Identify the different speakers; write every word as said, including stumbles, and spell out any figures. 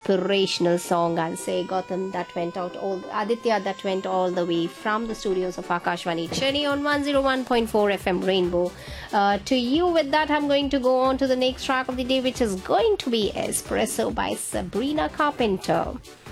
Speaker 1: inspirational song, I'll say, Gotham, that went out all Aditya, that went all the way from the studios of Akashvani Chennai on one oh one point four F M Rainbow. Uh, to you, with that, I'm going to go on to the next track of the day, which is going to be Espresso by Sabrina Carpenter.